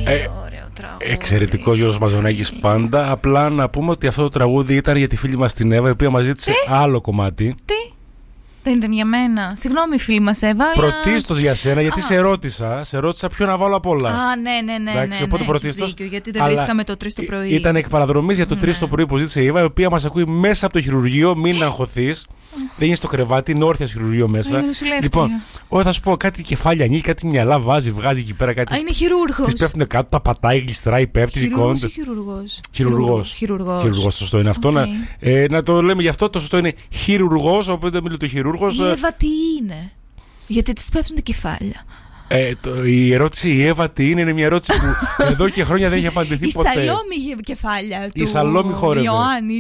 ωραίο τραγούδι. Εξαιρετικός Γιώργος Μαζονάκης πάντα. Απλά να πούμε ότι αυτό το τραγούδι ήταν για τη φίλη μας την Εύα, η οποία μας ζήτησε άλλο κομμάτι. Τι? Δεν ήταν για μένα. Συγγνώμη, φίλη μας Εύα. Πρωτίστως για σένα, γιατί σε ρώτησα ποιο να βάλω απ' όλα. Α, ναι. Εντάξει, οπότε πρωτίστως. Δίκιο, γιατί δεν βρίσκαμε το 3 το πρωί. Ήταν εκ παραδρομής για το 3 το πρωί που ζήτησε η Εύα, η οποία μας ακούει μέσα από το χειρουργείο. Μην αγχωθείς. Δεν είναι στο κρεβάτι, είναι όρθια στο χειρουργείο μέσα. Λοιπόν, θα σου πω κάτι κεφάλια ανοίγει, κάτι μυαλά βγάζει εκεί πέρα κάτι. Είναι χειρούργος. Τις πέφτουν κάτω, τα πατάει, γλιστράει, πέφτει, σηκώνεται. Χειρουργός, σωστό είναι αυτό. Να το λέμε γι' αυτό, το σωστό είναι χειρουργός, οπότε μιλάει το χειρούργος. Η Εύα τι είναι? Γιατί της πέφτουν τα κεφάλια. Η ερώτηση η Εύα τι είναι μια ερώτηση που εδώ και χρόνια δεν έχει απαντηθεί ποτέ. Η Σαλόμη κεφάλια του η Σαλόμη χόρευε.